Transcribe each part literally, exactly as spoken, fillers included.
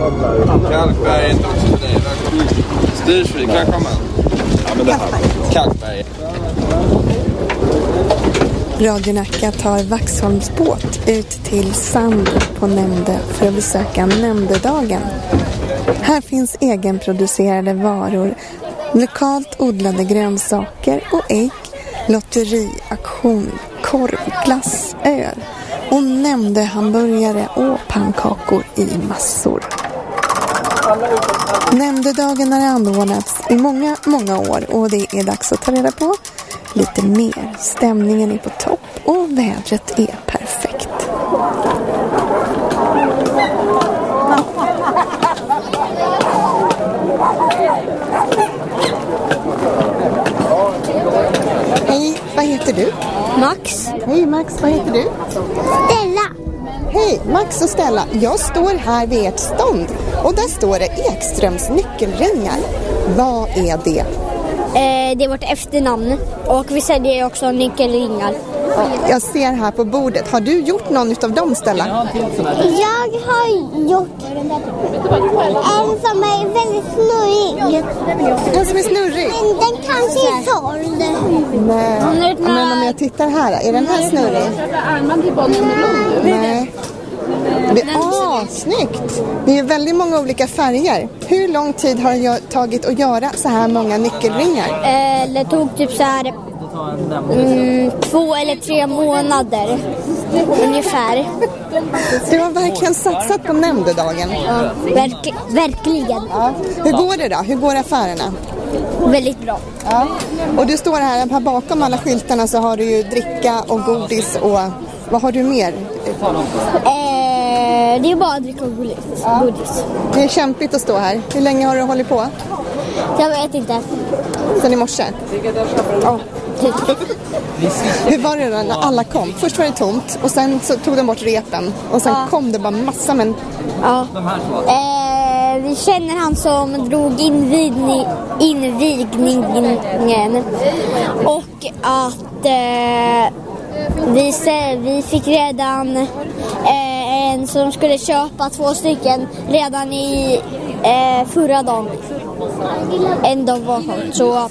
Kalkberg är inte också för dig. Styrsvik, kan komma. Ja, men det här. Kalkberg. Radio Nacka tar Vaxholms båt ut till Sand på Nämnde för att besöka Nämndedagen. Här finns egenproducerade varor, lokalt odlade grönsaker och ägg, lotteriaktion, korvglass, öl och Nämnde hamburgare och pannkakor i massor. Nämndedagen har anordnats i många, många år och det är dags att ta reda på lite mer. Stämningen är på topp och vädret är perfekt. Hej, vad heter du? Max. Hej Max, vad heter du? Stella. Hej, Max och Stella. Jag står här vid ert stånd och där står det Ekströms nyckelringar. Vad är det? Eh, det är vårt efternamn och vi säljer också nyckelringar. Jag ser här på bordet. Har du gjort någon av dem, Stella? Jag har gjort en som är väldigt snurrig. En som är snurrig? Men den kanske är såld. Nej, men om jag tittar här, är den här snurrig? Nej. Det är ah, snyggt. Det är väldigt många olika färger. Hur lång tid har det tagit att göra så här många nyckelringar? Eh, det tog typ så här mm, två eller tre månader ungefär. Du har verkligen satsat på Nämndedagen. Ja, verk, verkligen. Ja. Hur går det då? Hur går affärerna? Väldigt bra. Ja. Och du står här, här bakom alla skyltarna så har du ju dricka och godis och vad har du mer? Eh, det är bara att dricka och godis. Ja. godis. Det är kämpigt att stå här. Hur länge har du hållit på? Jag vet inte. Sen i morse? Ja, typ. Hur var det då när alla kom? Först var det tomt och sen så tog de bort repen och sen ja. kom det bara massa men... Ja. Eh, vi känner han som drog invigning, invigningen och att eh, vi, vi fick redan eh, en som skulle köpa två stycken redan i eh, förra dagen. En dag var sånt. Så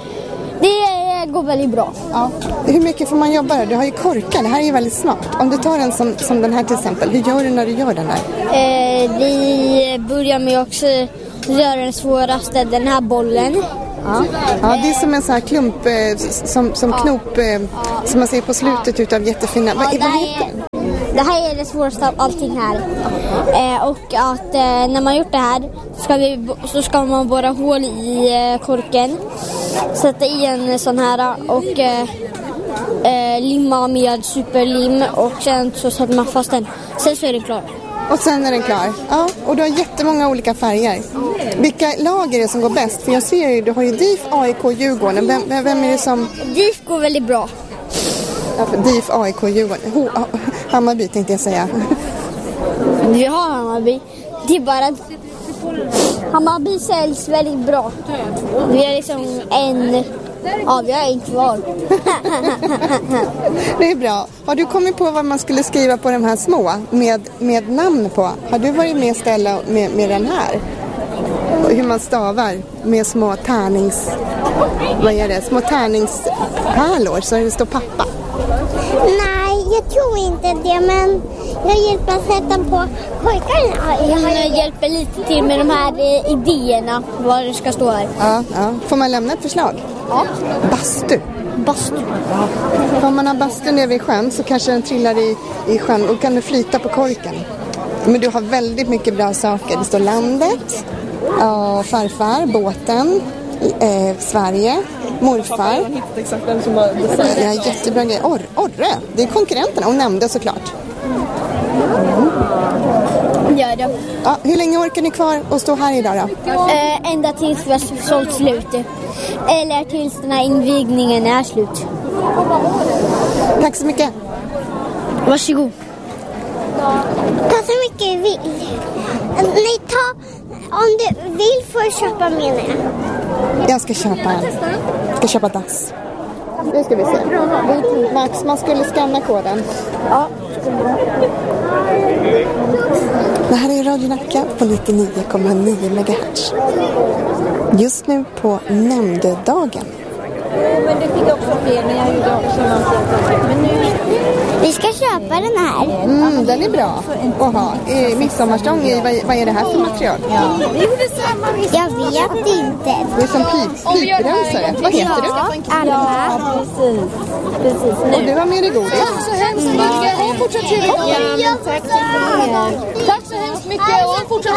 det går väldigt bra. Ja. Hur mycket får man jobba då? Du har ju korkar, det här är ju väldigt snabbt. Om du tar en som, som den här till exempel, hur gör du när du gör den här? Eh, vi börjar med också göra den svåraste, den här bollen. Ja, ja det är som en sån här klump, eh, som, som knop, eh, som man ser på slutet utav jättefina. Vad, ja, vad heter den? Det här är det svåraste av allting här. Eh, och att eh, när man gjort det här ska vi, så ska man borra hål i eh, korken. Sätta i en sån här och eh, eh, limma med superlim och sen så sätter man fast den. Sen så är den klar. Och sen är den klar. Ja, och du har jättemånga olika färger. Vilka lag är det som går bäst? För jag ser ju, du har ju D I F, A I K, Djurgården. Vem, vem är det som... D I F går väldigt bra. Ja, D I F, A I K, Djurgården. Ho, ha, Hammarby tänkte jag säga. Vi har Hammarby. Det är bara att Hammarby säljs väldigt bra. Vi har liksom en... Ja, vi har en kvar. Det är bra. Har du kommit på vad man skulle skriva på de här små med, med namn på? Har du varit med ställa med, med den här? Och hur man stavar med små tärnings... Vad är det? Små tärningspärlor så det står pappa. Nej, jag tror inte det, men jag hjälper att sätta på korkarna. Jag hjälper lite till med de här eh, idéerna, vad det ska stå här. Ja, ja. Får man lämna ett förslag? Ja. Bastu. Bastu. Ja. Om man har bastu nere vid sjön så kanske den trillar i, i sjön och kan du flyta på korken. Men du har väldigt mycket bra saker. Det står landet, ja, farfar, båten, eh, Sverige, morfar. Ja, jättebra grej. Or, Orre, det är konkurrenterna och Nämnde såklart. Gör det. Ja, hur länge orkar ni kvar att stå här idag då? Eh, ända tills vi har sålt slut. Eller tills den här invigningen är slut. Tack så mycket. Varsågod. Ta så mycket du vill. Nej, ta, om du vill får du köpa med mig. Jag ska köpa en. Jag ska köpa dass. Nu ska vi se. Max, man skulle scanna koden. Ja. Det här är Radio Nacka på nittionio komma nio megahertz. Just nu på nämndedagen. Men det fick också fel, men jag gjorde också någonting. Men nu... Vi ska köpa den här. Mm, den är bra att ha. I midsommarstång i, vad, vad är det här för material? Ja, vi gjorde samma. Jag vet inte. Det är som pip, piprensare. Vad heter du? Alma. Ja, precis. Precis. Nu. Och du har med dig godis. Tack så hemskt mycket. Och fortsätt trevligt. Ja, men tack så mycket. Tack så hemskt mycket. Och fortsätt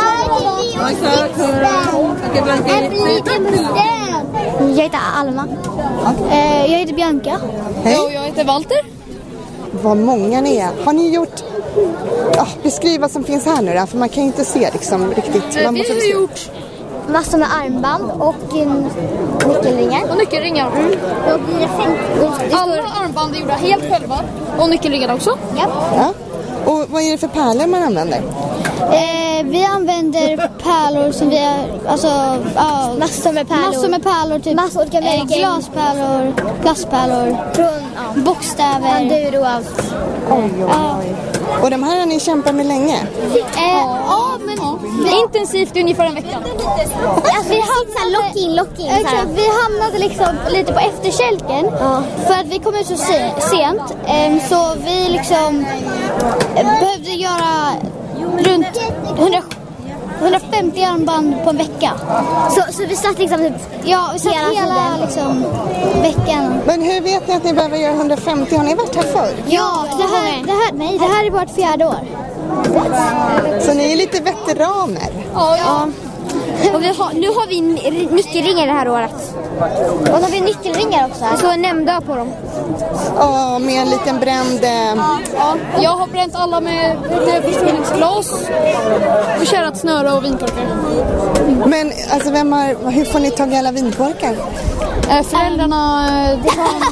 trevligt. Jag heter Alma. Jag heter Bianca. Hej. Och jag heter Walter. Vad många ni är. Har ni gjort... Ja, beskriv vad som finns här nu då, för man kan ju inte se liksom riktigt. Man Vi måste har se. gjort Massor med armband och um, nyckelringar. och nyckelringar. Och vi är fem. Alla armband är gjorda helt själva. Och nyckelringar också. Ja. Ja. Och vad är det för pärlor man använder? Eh, vi använder pärlor som vi har, alltså, ja, massor med pärlor. Massor med pärlor, typ massor olika eh, glaspärlor, glasspärlor, från ja, bokstäver, endur och allt. Oj, oj, oj. Och de här har ni kämpat med länge? Eh, ja, men vi, intensivt ungefär en vecka. Alltså, vi hamnade lock in, lock in, exakt, vi hamnade liksom lite på efterkälken ja. För att vi kom ut så se, sent eh, så vi liksom eh, behövde göra runt hundra, hundrafemtio armband på en vecka. Så, så vi satt liksom typ, ja, vi satt hela, hela liksom, veckan. Men hur vet ni att ni behöver göra hundrafemtio? Har ni varit här förr? Ja, det här, det här, nej, det här är vårt fjärde år. Så ni är lite veteraner? Ja, ja. Och vi har, nu har vi nyckelringar det här året. Och då har vi nyckelringar också. Det står en nämnda på dem. Ja, med en liten bränd... Eh... Ja, jag har bränt alla med förstoringsglas, förkärat snöre och vinkorkar. Men alltså, vem har, hur får ni tag i alla vinkorkar? Äh, föräldrarna... Det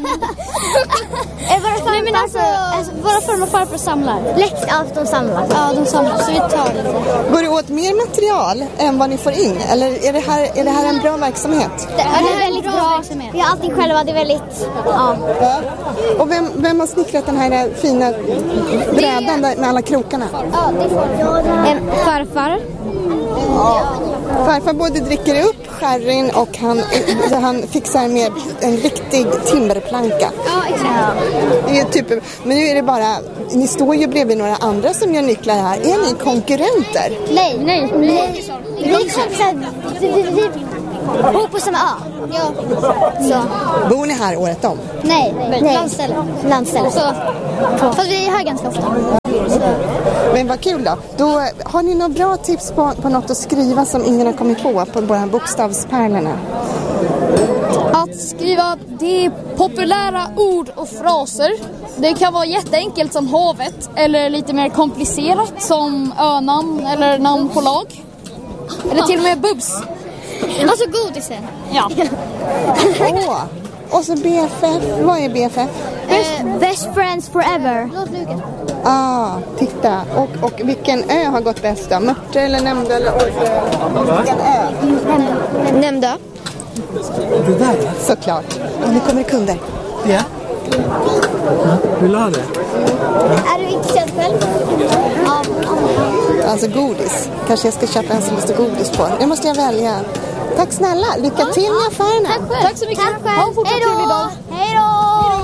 Våra farfar, Nej, men alltså, alltså, våra farfar och farfar samlar. Lätt allt de samlar. Ja, de samlar. Så vi tar lite. Går det åt mer material än vad ni får in? Eller är det här, är det här en bra verksamhet? Det, ja, det är väldigt bra verksamhet. Vi har allting själva, det är väldigt... Ja. Ja. Och vem, vem har snickrat den här fina brädan med alla krokarna? Ja, det får en farfar. Ja. Farfar både dricker upp sherryn och han, han fixar med en riktig timmerplanka. Ja, exakt. Det är typ, men nu är det bara, ni står ju bredvid några andra som gör nycklar här. Är ni konkurrenter? Nej, nej. Vi är kompisar. Vi bor på samma ö. Ja. Så. Bor ni här året om? Nej, nej. Landställe. Landställe. Så, fast vi är här ganska ofta. Så. Men vad kul då. Då har ni några bra tips på, på något att skriva som ingen har kommit på på våra bokstavspärlorna? Att skriva det är populära ord och fraser. Det kan vara jätteenkelt som havet eller lite mer komplicerat som önamn eller namn på lag. Eller till och med bubs. Alltså godisen. Ja. Åh, och så B F F. Vad är B F F? Best, uh, best friends forever. Ah, titta. Och, och vilken ö har gått bäst då? Mörtre eller Nämnda eller Orre? Vilken ö? Nämnda. Det där? Såklart. Nu kommer det kunder. Ja. Ja. Vill du ha det? Är du intresserad själv? Ja. Alltså godis. Kanske jag ska köpa en som det står godis på. Nu måste jag välja. Tack snälla. Lycka till med affärerna. Tack själv. Tack så mycket. Tack själv. Ha en fortsatt trevlig dag. Hej då.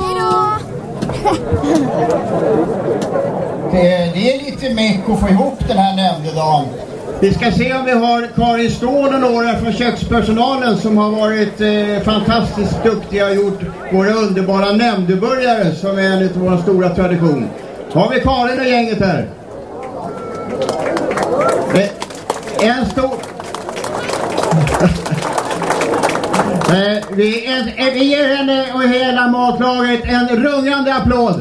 Det är lite meck att få ihop den här nämndedagen. Vi ska se om vi har Karin Ståhl och några från kökspersonalen som har varit eh, fantastiskt duktiga och gjort våra underbara nämndeburgare som är en av våra stora traditioner. Har vi Karin och gänget här? En stor... eh, vi, en, vi ger henne och hela matlaget en rungande applåd.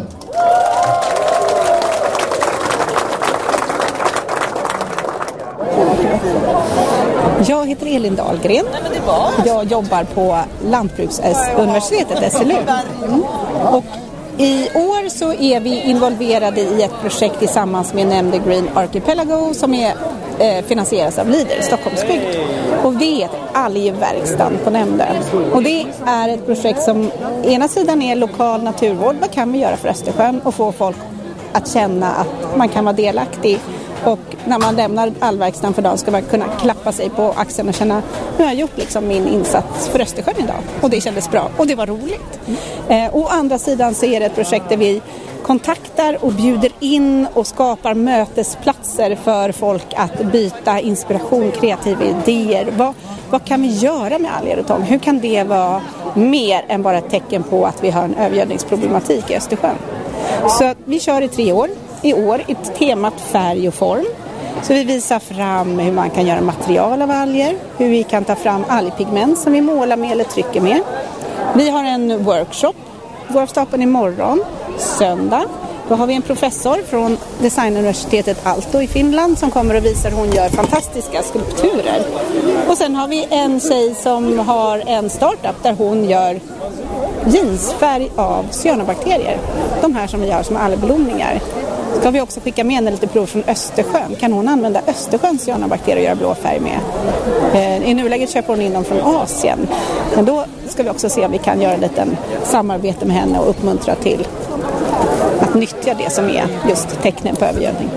Jag heter Elin Dahlgren. Jag jobbar på Lantbruksuniversitetet, S L U. Mm. Och i år så är vi involverade i ett projekt tillsammans med Nämnde Green Archipelago som är eh, finansieras av Leader, Stockholmsbygd. Och det heter Algverkstan på Nämnde. Och det är ett projekt som ena sidan är lokal naturvård. Vad kan vi göra för Östersjön och få folk att känna att man kan vara delaktig Och när man lämnar allverkstan för dagen ska man kunna klappa sig på axeln och känna, nu har jag gjort liksom min insats för Östersjön idag. Och det kändes bra och det var roligt. Mm. Eh, å andra sidan så är det ett projekt där vi kontaktar och bjuder in och skapar mötesplatser för folk att byta inspiration, kreativa idéer. Vad, vad kan vi göra med alger och tång? Hur kan det vara mer än bara ett tecken på att vi har en övergödningsproblematik i Östersjön? Så vi kör i tre år. I år i temat färg och form. Så vi visar fram hur man kan göra material av alger, hur vi kan ta fram algpigment som vi målar med eller trycker med. Vi har en workshop, workshopen imorgon, söndag. Då har vi en professor från designuniversitetet Aalto i Finland som kommer och visar hur hon gör fantastiska skulpturer. Och sen har vi en tjej som har en startup där hon gör jeansfärg av cyanobakterier. De här som vi har som algblomningar. Ska vi också skicka med en lite prov från Östersjön. Kan hon använda Östersjöns cyanobakterier och göra blå färg med? I nuläget köper hon in dem från Asien. Men då ska vi också se om vi kan göra ett litet samarbete med henne och uppmuntra till att nyttja det som är just tecknen på övergödning.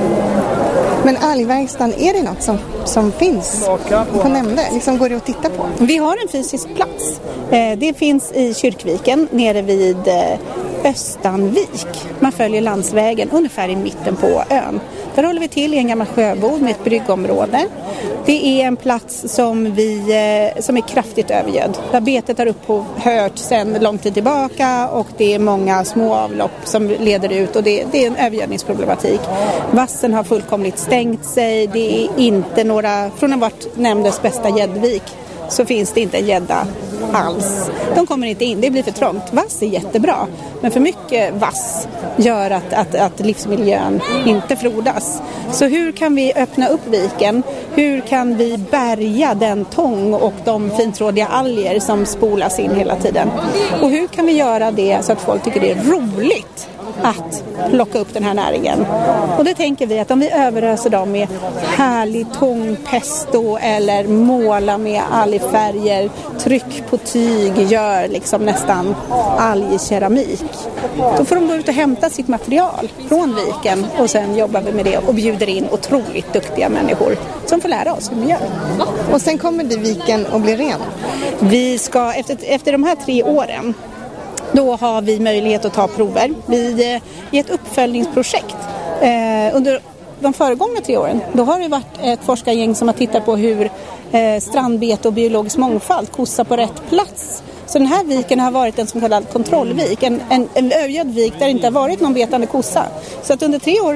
Men algverkstan, är det något som, som finns på Nämnde? Liksom går det att titta på? Vi har en fysisk plats. Det finns i Kyrkviken nere vid Östanvik. Man följer landsvägen ungefär i mitten på ön. Där håller vi till i en gammal sjöbod med ett bryggområde. Det är en plats som, vi, som är kraftigt övergödd. Där betet har upphört sedan lång tid tillbaka och det är många små avlopp som leder ut och det, det är en övergödningsproblematik. Vassen har fullkomligt stängt sig. Det är inte några, från en vart nämndes bästa gäddvik så finns det inte en gädda alls. De kommer inte in, det blir för trångt. Vass är jättebra, men för mycket vass gör att, att, att livsmiljön inte frodas. Så hur kan vi öppna upp viken? Hur kan vi bärga den tång och de fintrådiga alger som spolas in hela tiden? Och hur kan vi göra det så att folk tycker det är roligt att plocka upp den här näringen? Och det tänker vi att om vi överöser dem med härlig tångpesto eller måla med algfärger, tryck på tyg, gör liksom nästan algkeramik. Då får de gå ut och hämta sitt material från viken och sen jobbar vi med det och bjuder in otroligt duktiga människor som får lära oss hur vi gör. Och sen kommer det viken och blir ren? Vi ska, efter, efter de här tre åren då har vi möjlighet att ta prover. Vi, i ett uppföljningsprojekt eh, under de föregångna tre åren, då har det varit ett forskargäng som har tittat på hur eh, strandbete och biologisk mångfald kossar på rätt plats. Så den här viken har varit en så kallad kontrollvik, en, en, en övergödd vik där det inte har varit någon betande kossa. Så att under tre år